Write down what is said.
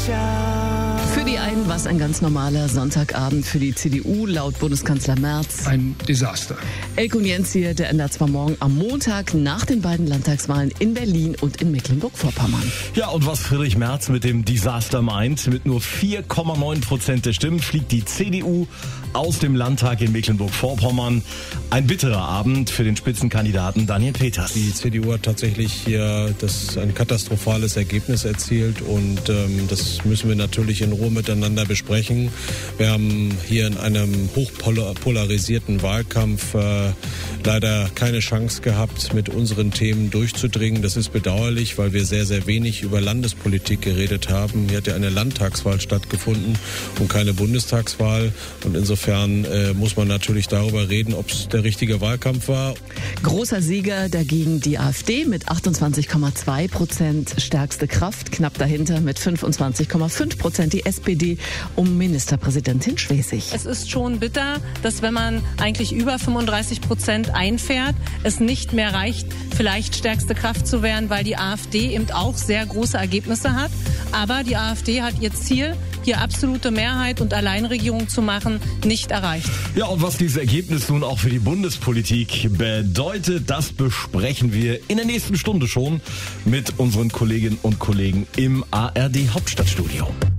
Für die einen war es ein ganz normaler Sonntagabend, für die CDU laut Bundeskanzler Merz ein Desaster. Elko Njenzier, der ändert zwar morgen am Montag nach den beiden Landtagswahlen in Berlin und in Mecklenburg-Vorpommern. Ja, und was Friedrich Merz mit dem Desaster meint, mit nur 4,9% der Stimmen fliegt die CDU aus dem Landtag in Mecklenburg-Vorpommern. Ein bitterer Abend für den Spitzenkandidaten Daniel Peters. Die CDU hat tatsächlich hier ein katastrophales Ergebnis erzielt und das müssen wir natürlich in Ruhe miteinander besprechen. Wir haben hier in einem hochpolarisierten Wahlkampf leider keine Chance gehabt, mit unseren Themen durchzudringen. Das ist bedauerlich, weil wir sehr, sehr wenig über Landespolitik geredet haben. Hier hat ja eine Landtagswahl stattgefunden und keine Bundestagswahl. Und insofern muss man natürlich darüber reden, ob es der richtige Wahlkampf war. Großer Sieger dagegen die AfD mit 28,2%, stärkste Kraft, knapp dahinter mit 25,5% die SPD um Ministerpräsidentin Schwesig. Es ist schon bitter, dass wenn man eigentlich über 35% einfährt, es nicht mehr reicht, vielleicht stärkste Kraft zu werden, weil die AfD eben auch sehr große Ergebnisse hat. Aber die AfD hat ihr Ziel, hier absolute Mehrheit und Alleinregierung zu machen, nicht erreicht. Ja, und was dieses Ergebnis nun auch für die Bundespolitik bedeutet, das besprechen wir in der nächsten Stunde schon mit unseren Kolleginnen und Kollegen im ARD Hauptstadtstudio.